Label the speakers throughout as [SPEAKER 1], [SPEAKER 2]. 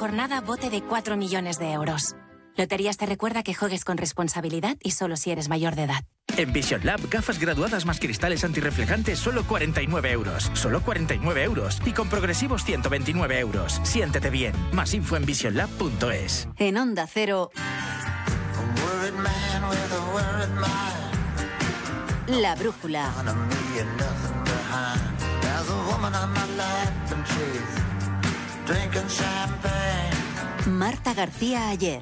[SPEAKER 1] jornada bote de 4 millones de euros. Loterías te recuerda que juegues con responsabilidad y solo si eres mayor de edad.
[SPEAKER 2] En Vision Lab, gafas graduadas más cristales antirreflejantes, solo 49 euros. Solo 49 euros. Y con progresivos 129 euros. Siéntete bien. Más info en visionlab.es.
[SPEAKER 3] En Onda Cero, La Brújula. Marta García Ayer.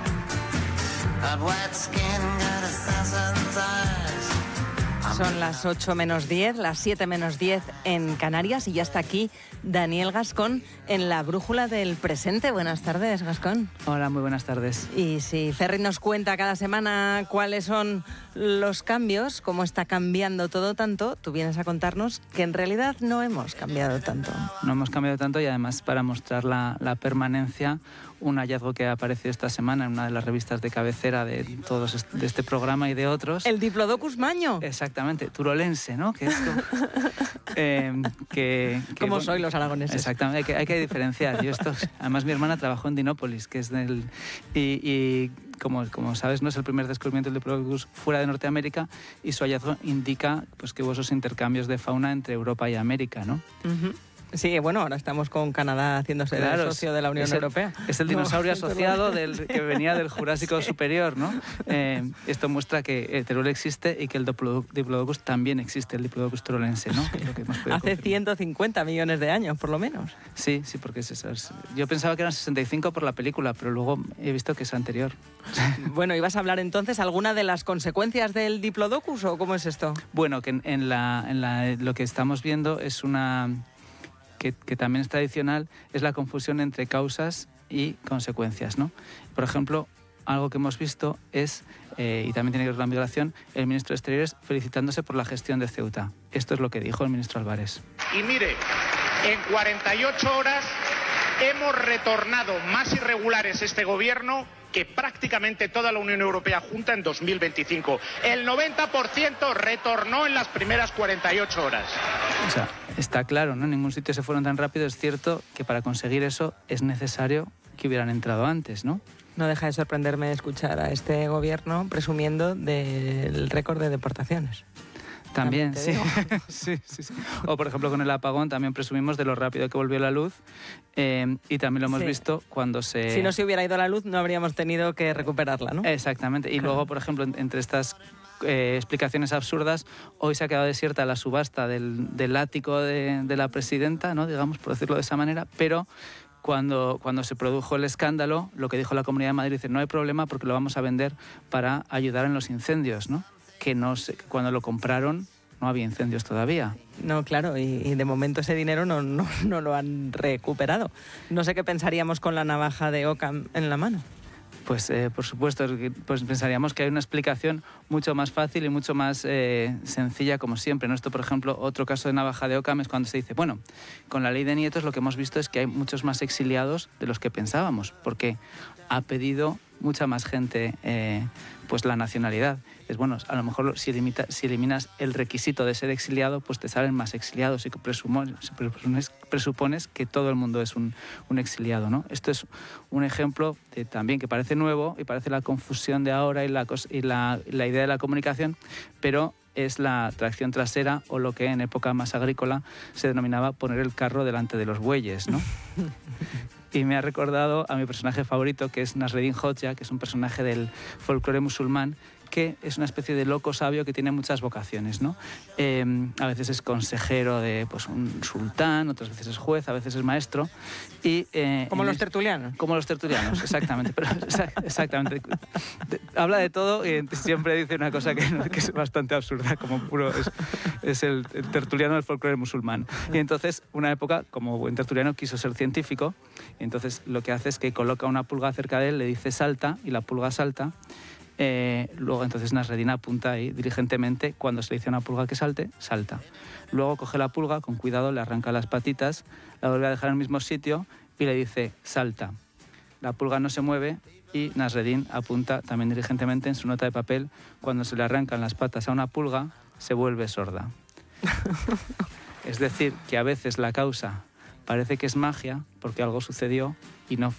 [SPEAKER 4] Son las 8 menos 10, las 7 menos 10 en Canarias y ya está aquí Daniel Gascón en La Brújula del Presente. Buenas tardes, Gascón.
[SPEAKER 5] Hola, muy buenas tardes.
[SPEAKER 4] Y si Ferri nos cuenta cada semana cuáles son los cambios, cómo está cambiando todo tanto, tú vienes a contarnos que en realidad no hemos cambiado tanto.
[SPEAKER 5] No hemos cambiado tanto y además para mostrar la permanencia, un hallazgo que ha aparecido esta semana en una de las revistas de cabecera de todos de este programa y de otros.
[SPEAKER 4] El Diplodocus maño.
[SPEAKER 5] Exactamente, turolense, ¿no? Que es
[SPEAKER 4] como soy los aragoneses.
[SPEAKER 5] Exactamente, hay que diferenciar. Además, mi hermana trabajó en Dinópolis, que es del... Y como sabes, no es el primer descubrimiento del Diplodocus fuera de Norteamérica y su hallazgo indica pues, que hubo esos intercambios de fauna entre Europa y América, ¿no?
[SPEAKER 4] Uh-huh. Sí, bueno, ahora estamos con Canadá haciéndose de socio de la Unión Europea.
[SPEAKER 5] Es el dinosaurio asociado que venía del Jurásico Superior, ¿no? Esto muestra que el Teruel existe y que el Diplodocus también existe, el Diplodocus turolense, ¿no? Que es lo que hemos podido
[SPEAKER 4] Hace
[SPEAKER 5] confirmar.
[SPEAKER 4] 150 millones de años, por lo menos.
[SPEAKER 5] Sí, porque es eso. Yo pensaba que eran 65 por la película, pero luego he visto que es anterior.
[SPEAKER 4] Bueno, ¿ibas a hablar entonces alguna de las consecuencias del Diplodocus o cómo es esto?
[SPEAKER 5] Bueno, que lo que estamos viendo es una... Que también es tradicional, es la confusión entre causas y consecuencias, ¿no? Por ejemplo, algo que hemos visto es, y también tiene que ver con la migración, el ministro de Exteriores felicitándose por la gestión de Ceuta. Esto es lo que dijo el ministro Álvarez.
[SPEAKER 6] Y mire, en 48 horas hemos retornado más irregulares este gobierno que prácticamente toda la Unión Europea junta en 2025. El 90% retornó en las primeras 48 horas.
[SPEAKER 5] O sea, está claro, ¿no? En ningún sitio se fueron tan rápido. Es cierto que para conseguir eso es necesario que hubieran entrado antes, ¿no?
[SPEAKER 4] No deja de sorprenderme escuchar a este gobierno presumiendo del récord de deportaciones.
[SPEAKER 5] También, sí. Sí. O, por ejemplo, con el apagón también presumimos de lo rápido que volvió la luz y también lo hemos visto cuando se...
[SPEAKER 4] Si no se hubiera ido la luz, no habríamos tenido que recuperarla, ¿no?
[SPEAKER 5] Exactamente. Y luego, por ejemplo, entre estas explicaciones absurdas, hoy se ha quedado desierta la subasta del ático de la presidenta, ¿no? Digamos, por decirlo de esa manera, pero... Cuando se produjo el escándalo, lo que dijo la Comunidad de Madrid, dice, no hay problema porque lo vamos a vender para ayudar en los incendios, ¿no? Que cuando lo compraron no había incendios todavía.
[SPEAKER 4] No, claro, y de momento ese dinero no lo han recuperado. No sé qué pensaríamos con la navaja de Occam en la mano.
[SPEAKER 5] Pues por supuesto, pues pensaríamos que hay una explicación mucho más fácil y mucho más sencilla como siempre, ¿no? Esto, por ejemplo, otro caso de navaja de Occam es cuando se dice, bueno, con la ley de nietos lo que hemos visto es que hay muchos más exiliados de los que pensábamos, porque ha pedido mucha más gente pues la nacionalidad. Es bueno, a lo mejor si eliminas el requisito de ser exiliado, pues te salen más exiliados y presupones que todo el mundo es un exiliado, ¿no? Esto es un ejemplo también que parece nuevo y parece la confusión de ahora y la idea de la comunicación, pero es la tracción trasera o lo que en época más agrícola se denominaba poner el carro delante de los bueyes, ¿no? Y me ha recordado a mi personaje favorito, que es Nasreddin Hoxha, que es un personaje del folclore musulmán, que es una especie de loco sabio que tiene muchas vocaciones, ¿no? A veces es consejero de pues, un sultán, otras veces es juez, a veces es maestro. Y,
[SPEAKER 4] como los tertulianos.
[SPEAKER 5] Como los tertulianos, exactamente. Pero, exactamente. Habla de todo y siempre dice una cosa que es bastante absurda, como puro es el tertuliano del folclore musulmán. Y entonces, una época, como buen tertuliano, quiso ser científico, y entonces lo que hace es que coloca una pulga cerca de él, le dice salta, y la pulga salta. Luego entonces Nasreddin apunta ahí diligentemente, cuando se le dice a una pulga que salte, salta. Luego coge la pulga, con cuidado le arranca las patitas, la vuelve a dejar en el mismo sitio y le dice salta. La pulga no se mueve y Nasreddin apunta también diligentemente en su nota de papel, cuando se le arrancan las patas a una pulga, se vuelve sorda. Es decir, que a veces la causa parece que es magia, porque algo sucedió y no